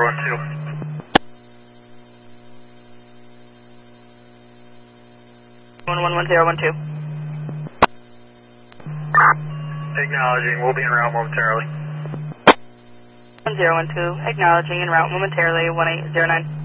111012. Acknowledging, we'll be en route momentarily. 1012, acknowledging en route momentarily, 1809.